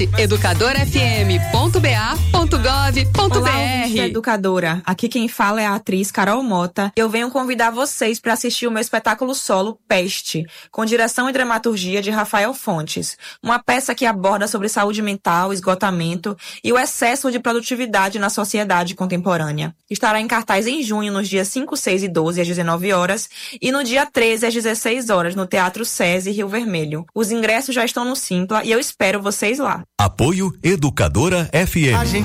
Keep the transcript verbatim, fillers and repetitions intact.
educadora f m ponto b a ponto gov ponto b r. Olá, ouvinte educadora. Aqui quem fala é a atriz Carol Mota. Eu venho convidar vocês para assistir o meu espetáculo solo Peste, com direção e dramaturgia de Rafael Fontes. Uma peça que aborda sobre saúde mental, esgotamento e o excesso de produtividade na sociedade contemporânea. Estará em cartaz em junho, nos dias cinco, seis e doze, às dezenove horas, e no dia treze, às dezesseis horas, no Teatro SESI Rio Vermelho. Os ingressos já estão no Simpla e eu espero vocês lá. Apoio Educadora F M.